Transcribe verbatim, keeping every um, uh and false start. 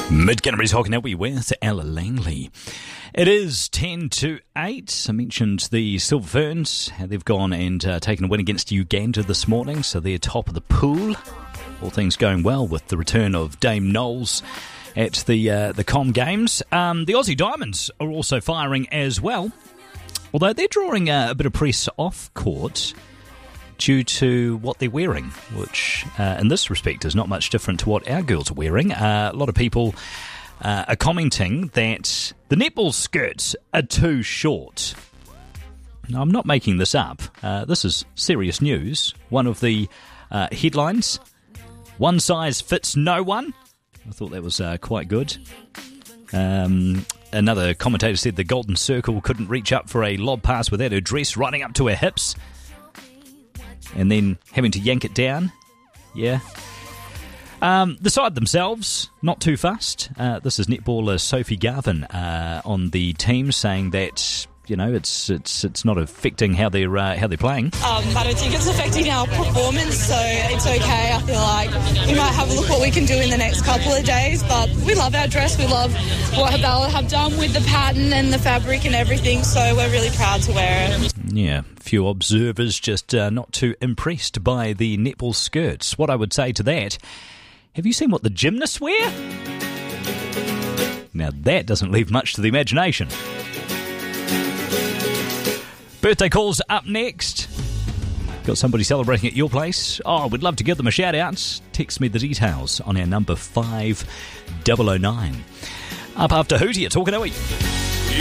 Mid-Canterbury's Hockey Now with Ella Langley. It is ten to eight. I mentioned the Silver Ferns. They've gone and uh, taken a win against Uganda this morning, so they're top of the pool. All things going well with the return of Dame Knowles at the uh, the Com Games. Um, the Aussie Diamonds are also firing as well, although they're drawing uh, a bit of press off court due to what they're wearing, which uh, in this respect is not much different to what our girls are wearing. Uh, a lot of people uh, are commenting that the netball skirts are too short. Now, I'm not making this up. Uh, this is serious news. One of the uh, headlines, one size fits no one. I thought that was uh, quite good. Um, another commentator said the Golden Circle couldn't reach up for a lob pass without her dress running up to her hips, and then having to yank it down. Yeah. Um, the side themselves, not too fussed. Uh, this is netballer Sophie Garvin uh, on the team saying that, you know, it's it's it's not affecting how they're uh, how they're playing. Um, I don't think it's affecting our performance, so it's okay. I feel like we might have a look what we can do in the next couple of days, but we love our dress. We love what they'll have done with the pattern and the fabric and everything, so we're really proud to wear it. Yeah, few observers just uh, not too impressed by the netball skirts. What I would say to that, have you seen what the gymnasts wear? Now that doesn't leave much to the imagination. Birthday calls up next. Got somebody celebrating at your place? Oh, we'd love to give them a shout out. Text me the details on our number five oh oh nine. Up after Hootie, it's Hawkanoe.